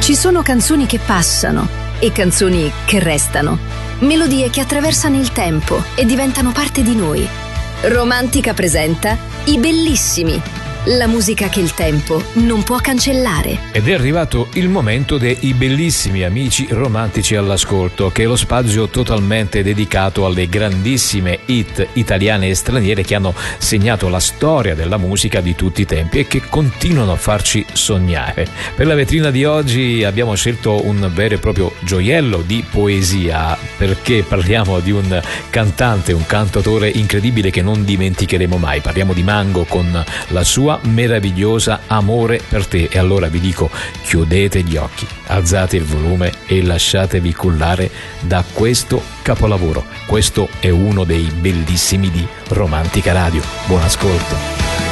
Ci sono canzoni che passano e canzoni che restano. Melodie che attraversano il tempo e diventano parte di noi. Romantica presenta I Bellissimi. La musica che il tempo non può cancellare. Ed è arrivato il momento dei bellissimi amici romantici all'ascolto, che è lo spazio totalmente dedicato alle grandissime hit italiane e straniere che hanno segnato la storia della musica di tutti i tempi e che continuano a farci sognare. Per la vetrina di oggi abbiamo scelto un vero e proprio gioiello di poesia, perché parliamo di un cantante, un cantautore incredibile che non dimenticheremo mai. Parliamo di Mango con la sua meravigliosa Amore per te. E allora vi dico, chiudete gli occhi, alzate il volume e lasciatevi cullare da questo capolavoro. Questo è uno dei bellissimi di Romantica Radio. Buon ascolto.